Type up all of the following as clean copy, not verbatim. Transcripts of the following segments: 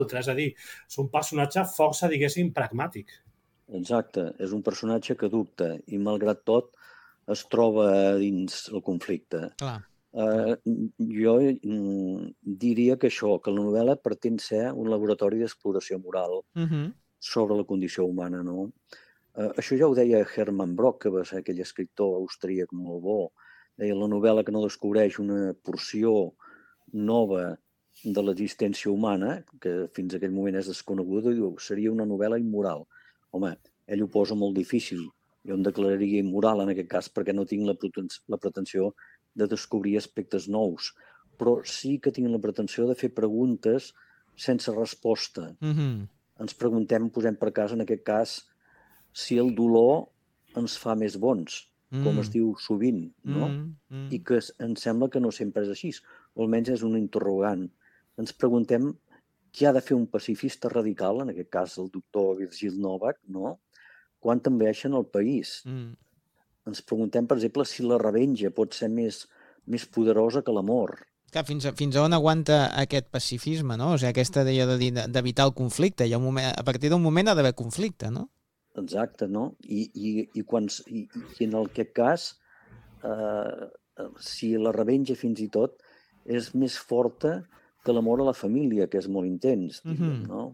és a dir, és un personatge força, diguéssim, pragmàtic. Exacte, és un personatge que dubta i, malgrat tot, es troba dins el conflicte. Clar. Jo diria que això, que la novel·la pretén ser un laboratori d'exploració moral sobre la condició humana, no? Això ja ho deia Hermann Brock, que va ser aquell escriptor austríac molt bo. Deia, la novel·la que no descobreix una porció nova de l'existència humana, que fins a aquell moment és desconeguda, diu, seria una novel·la immoral. Home, ell ho posa molt difícil. Jo em declararia immoral en aquest cas perquè no tinc la pretensió de descobrir aspectes nous, però sí que tinc la pretensió de fer preguntes sense resposta. Ens preguntem, posem per cas, en aquest cas, si el dolor ens fa més bons, com es diu sovint, no? I que em sembla que no sempre és així, o almenys és un interrogant. Ens preguntem què ha de fer un pacifista radical, en aquest cas el doctor Virgil Novak, no? Quan t'envaeixen el país. Ens preguntem, per exemple, si la revenja pot ser més poderosa que l'amor. Clar, fins a on aguanta aquest pacifisme, no? O sigui, aquesta idea d'evitar el conflicte. A partir d'un moment ha d'haver conflicte, no? Exacte, no? I en aquest cas, si la revenja fins i tot és més forta que l'amor a la família, que és molt intens, diríem, no?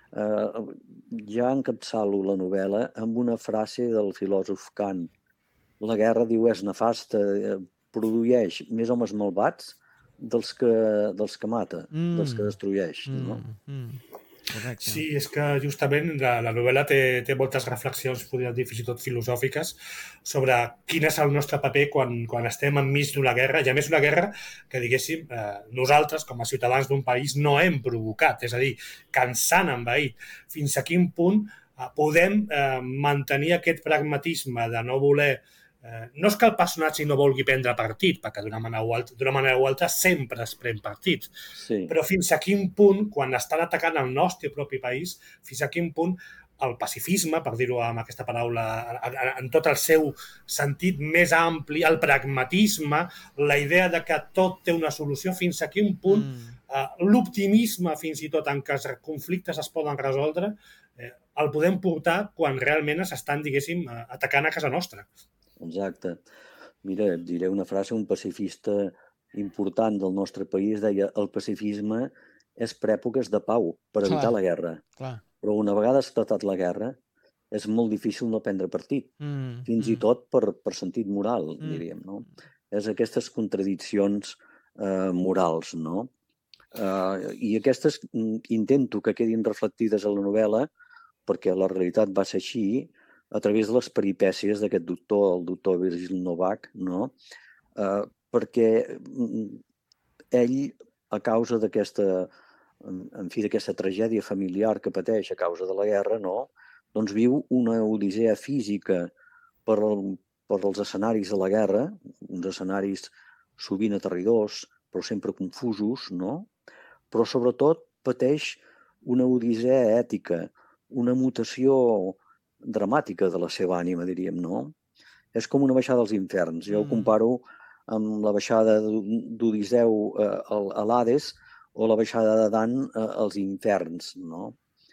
Ja encapçalo la novel·la amb una frase del filòsof Kant. La guerra, diu, és nefasta, produeix més homes malvats dels que mata, dels que destrueix, no? Correcte. Sí, és que justament la novel·la té moltes reflexions, podríem dir, fins i tot filosòfiques, sobre quin és el nostre paper quan estem enmig d'una guerra, i a més una guerra que, diguéssim, nosaltres, com a ciutadans d'un país, no hem provocat, és a dir, que ens han envaït. Fins a quin punt podem mantenir aquest pragmatisme de no voler... No és que el personatge no vulgui prendre partit, perquè d'una manera o altra sempre es pren partit, però fins a quin punt, quan estan atacant el nostre propi país, fins a quin punt el pacifisme, per dir-ho amb aquesta paraula, en tot el seu sentit més ampli, el pragmatisme, la idea de que tot té una solució, fins a quin punt l'optimisme, fins i tot en què els conflictes es poden resoldre, el podem portar quan realment s'estan, diguéssim, atacant a casa nostra. Exacte. Mira, et diré una frase, un pacifista important del nostre país deia el pacifisme és per èpoques de pau, per evitar la guerra. Però una vegada esclatat la guerra és molt difícil no prendre partit, fins i tot per sentit moral, diríem, no? És aquestes contradiccions morals, no? I aquestes intento que quedin reflectides a la novel·la perquè la realitat va ser així, a través de les peripècies d'aquest doctor, el doctor Virgil Novak, no? Perquè ell, a causa d'aquesta tragèdia familiar que pateix a causa de la guerra, no? Doncs viu una odissea física per als escenaris de la guerra, uns escenaris sovint aterridors, però sempre confusos, no? Però sobretot pateix una odissea ètica, una mutació dramàtica de la seva ànima, diríem, no? És com una baixada als inferns. Jo ho comparo amb la baixada d'Odisseu a l'Hades o la baixada de Dan als inferns, no?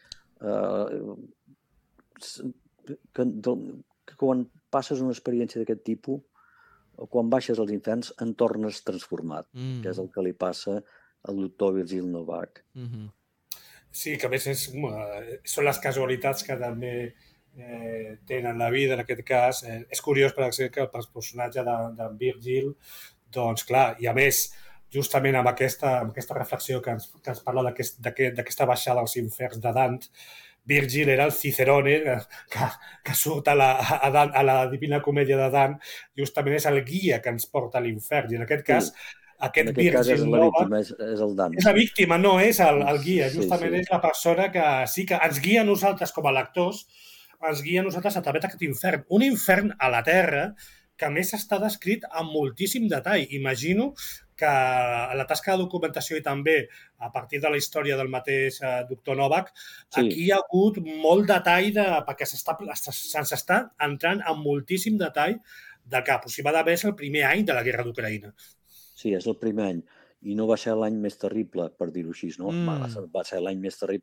Que quan passes una experiència d'aquest tipus, o quan baixes als inferns, en tornes transformat, que és el que li passa al doctor Virgil Novak. Sí, que a més són les casualitats que també tenen la vida, en aquest cas. És curiós, per exemple, que el personatge de Virgil, doncs clar, i a més, justament amb aquesta reflexió que ens parla d'aquesta baixada als inferns de Dant, Virgil era el Cicerone que surt a la Divina Comèdia de Dant, justament és el guia que ens porta a l'infern, i en aquest cas aquest Virgil Novak és el Dant. És la víctima, no és el guia, justament és la persona que sí que ens guia a nosaltres com a lectors, ens guia a nosaltres a través d'aquest infern. Un infern a la Terra que a més està descrit amb moltíssim detall. Imagino que la tasca de documentació i també a partir de la història del mateix doctor Novak, aquí hi ha hagut molt detall perquè se'ns està entrant amb moltíssim detall del que aproximadament és el primer any de la guerra d'Ucraïna. Sí, és el primer any. I no va ser l'any més terrible, per dir-ho així, no? Va ser l'any més terrible